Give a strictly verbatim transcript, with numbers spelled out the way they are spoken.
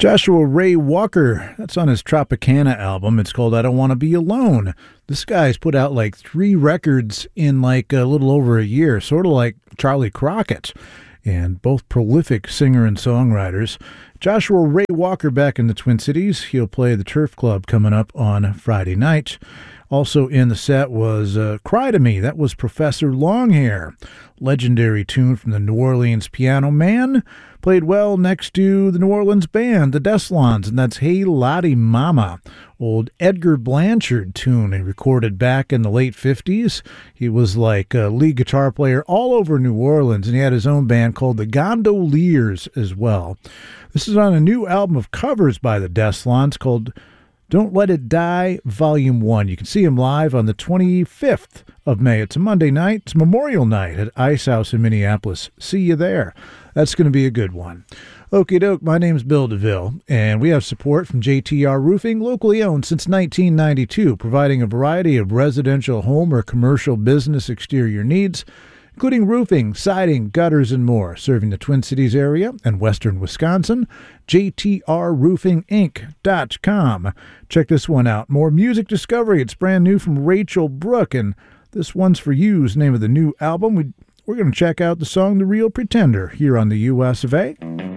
Joshua Ray Walker, that's on his Tropicana album. It's called I Don't Want to Be Alone. This guy's put out like three records in like a little over a year, sort of like Charlie Crockett, and both prolific singer and songwriters. Joshua Ray Walker back in the Twin Cities. He'll play the Turf Club coming up on Friday night. Also in the set was uh, Cry to Me. That was Professor Longhair. Legendary tune from the New Orleans Piano Man. Played well next to the New Orleans band, the Deslons, and that's Hey Lottie Mama. Old Edgar Blanchard tune he recorded back in the late fifties. He was like a lead guitar player all over New Orleans, and he had his own band called the Gondoliers as well. This is on a new album of covers by the Deslons called Don't Let It Die, Volume one. You can see him live on the twenty-fifth of May. It's a Monday night. It's Memorial Night at Ice House in Minneapolis. See you there. That's going to be a good one. Okie doke, my name's Bill DeVille, and we have support from J T R Roofing, locally owned since nineteen ninety-two, providing a variety of residential home or commercial business exterior needs, including roofing, siding, gutters, and more, serving the Twin Cities area and western Wisconsin. J T R roofing inc dot com. Check this one out. More music discovery. It's brand new from Rachel Brooke, and this one's for you is the name of the new album. We, we're going to check out the song The Real Pretender here on the U S of A.